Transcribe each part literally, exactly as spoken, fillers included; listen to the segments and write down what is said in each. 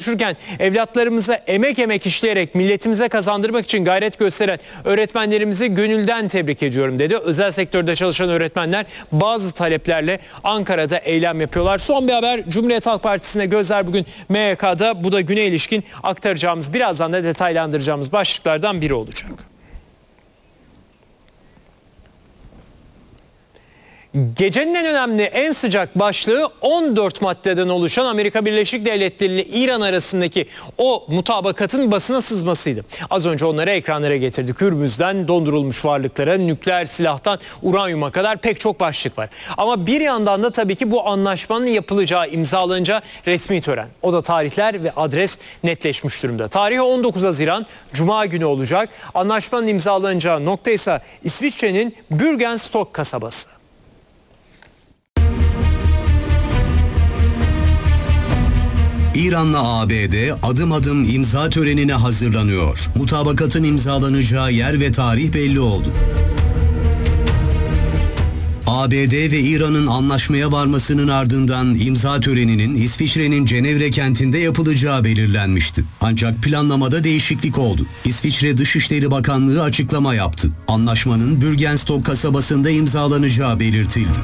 konuşurken evlatlarımıza emek emek işleyerek milletimize kazandırmak için gayret gösteren öğretmenlerimizi gönülden tebrik ediyorum dedi. Özel sektörde çalışan öğretmenler bazı taleplerle Ankara'da eylem yapıyorlar. Son bir haber, Cumhuriyet Halk Partisi'ne gözler bugün M Y K'da. Bu da güne ilişkin aktaracağımız, birazdan da detaylandıracağımız başlıklardan biri olacak. Gecenin en önemli, en sıcak başlığı on dört maddeden oluşan Amerika Birleşik Devletleri ile İran arasındaki o mutabakatın basına sızmasıydı. Az önce onları ekranlara getirdik. Hürmüz'den dondurulmuş varlıklara, nükleer silahtan uranyuma kadar pek çok başlık var. Ama bir yandan da tabii ki bu anlaşmanın yapılacağı, imzalanacağı resmi tören. O da tarihler ve adres netleşmiş durumda. Tarihi on dokuz Haziran Cuma günü olacak. Anlaşmanın imzalanacağı nokta ise İsviçre'nin Bürgenstock kasabası. İran'la A B D adım adım imza törenine hazırlanıyor. Mutabakatın imzalanacağı yer ve tarih belli oldu. A B D ve İran'ın anlaşmaya varmasının ardından imza töreninin İsviçre'nin Cenevre kentinde yapılacağı belirlenmişti. Ancak planlamada değişiklik oldu. İsviçre Dışişleri Bakanlığı açıklama yaptı. Anlaşmanın Bürgenstock kasabasında imzalanacağı belirtildi.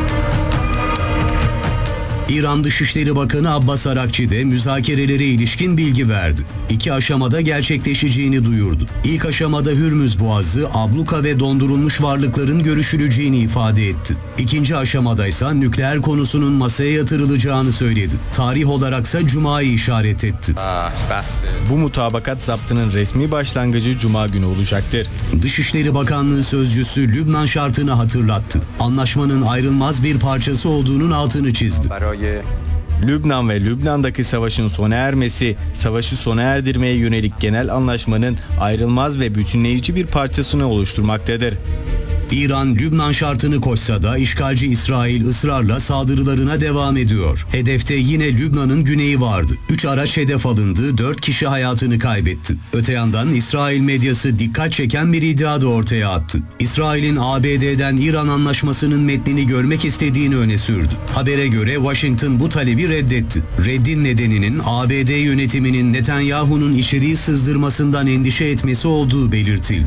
İran Dışişleri Bakanı Abbas Arakçi de müzakerelere ilişkin bilgi verdi. İki aşamada gerçekleşeceğini duyurdu. İlk aşamada Hürmüz Boğazı, abluka ve dondurulmuş varlıkların görüşüleceğini ifade etti. İkinci aşamada ise nükleer konusunun masaya yatırılacağını söyledi. Tarih olaraksa Cuma'yı işaret etti. Bu mutabakat zaptının resmi başlangıcı Cuma günü olacaktır. Dışişleri Bakanlığı sözcüsü Lübnan şartını hatırlattı. Anlaşmanın ayrılmaz bir parçası olduğunun altını çizdi. Lübnan ve Lübnan'daki savaşın sona ermesi, savaşı sona erdirmeye yönelik genel anlaşmanın ayrılmaz ve bütünleyici bir parçasını oluşturmaktadır. İran, Lübnan şartını koşsa da işgalci İsrail ısrarla saldırılarına devam ediyor. Hedefte yine Lübnan'ın güneyi vardı. Üç araç hedef alındı, dört kişi hayatını kaybetti. Öte yandan İsrail medyası dikkat çeken bir iddia da ortaya attı. İsrail'in A B D'den İran anlaşmasının metnini görmek istediğini öne sürdü. Habere göre Washington bu talebi reddetti. Reddin nedeninin A B D yönetiminin Netanyahu'nun içeriği sızdırmasından endişe etmesi olduğu belirtildi.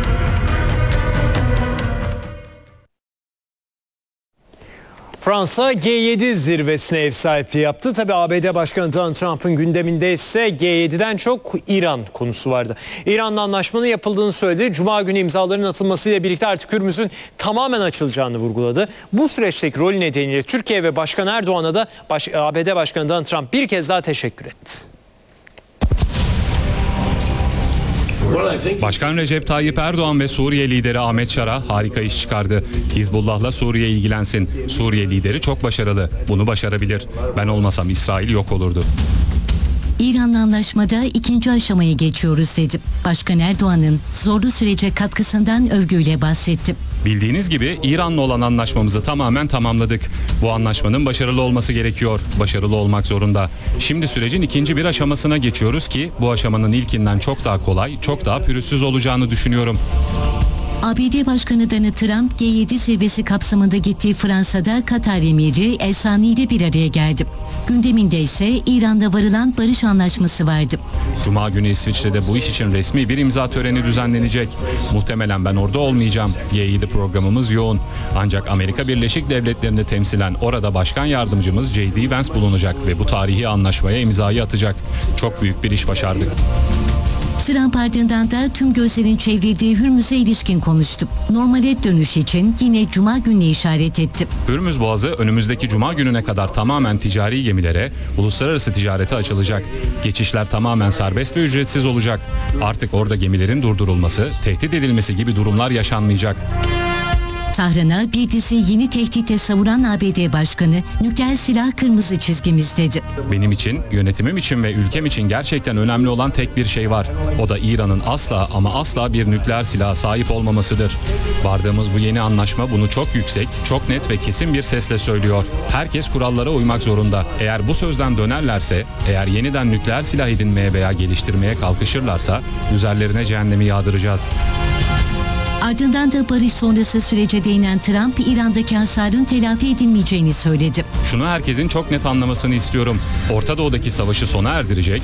Fransa G yedi zirvesine ev sahipliği yaptı. Tabii A B D Başkanı Donald Trump'ın gündeminde ise G yediden çok İran konusu vardı. İran'la anlaşmanın yapıldığını söyledi. Cuma günü imzaların atılmasıyla birlikte artık Hürmüz'ün tamamen açılacağını vurguladı. Bu süreçteki rol nedeniyle Türkiye ve Başkan Erdoğan'a da baş, A B D Başkanı Donald Trump bir kez daha teşekkür etti. Başkan Recep Tayyip Erdoğan ve Suriye lideri Ahmet Şara harika iş çıkardı. Hizbullah'la Suriye ilgilensin. Suriye lideri çok başarılı. Bunu başarabilir. Ben olmasam İsrail yok olurdu. İran'la anlaşmada ikinci aşamaya geçiyoruz dedi. Başkan Erdoğan'ın zorlu sürece katkısından övgüyle bahsetti. Bildiğiniz gibi İran'la olan anlaşmamızı tamamen tamamladık. Bu anlaşmanın başarılı olması gerekiyor. Başarılı olmak zorunda. Şimdi sürecin ikinci bir aşamasına geçiyoruz ki bu aşamanın ilkinden çok daha kolay, çok daha pürüzsüz olacağını düşünüyorum. A B D Başkanı Donald Trump G yedi zirvesi kapsamında gittiği Fransa'da Katar Emiri El Sani ile bir araya geldi. Gündeminde ise İran'da varılan barış anlaşması vardı. Cuma günü İsviçre'de bu iş için resmi bir imza töreni düzenlenecek. Muhtemelen ben orada olmayacağım. G yedi programımız yoğun. Ancak Amerika Birleşik Devletleri'ni temsilen orada başkan yardımcımız J D Vance bulunacak ve bu tarihi anlaşmaya imzayı atacak. Çok büyük bir iş başardık. Trump ardından da tüm gözlerin çevrildiği Hürmüz'e ilişkin konuştu. Normale dönüş için yine Cuma gününe işaret etti. Hürmüz Boğazı önümüzdeki Cuma gününe kadar tamamen ticari gemilere, uluslararası ticarete açılacak. Geçişler tamamen serbest ve ücretsiz olacak. Artık orada gemilerin durdurulması, tehdit edilmesi gibi durumlar yaşanmayacak. Tahran'a bir dizi yeni tehditle savuran A B D Başkanı nükleer silah kırmızı çizgimiz dedi. Benim için, yönetimim için ve ülkem için gerçekten önemli olan tek bir şey var. O da İran'ın asla ama asla bir nükleer silaha sahip olmamasıdır. Vardığımız bu yeni anlaşma bunu çok yüksek, çok net ve kesin bir sesle söylüyor. Herkes kurallara uymak zorunda. Eğer bu sözden dönerlerse, eğer yeniden nükleer silah edinmeye veya geliştirmeye kalkışırlarsa üzerlerine cehennemi yağdıracağız. Ardından da barış sonrası sürece değinen Trump, İran'daki hasarın telafi edilmeyeceğini söyledi. Şunu herkesin çok net anlamasını istiyorum. Orta Doğu'daki savaşı sona erdirecek,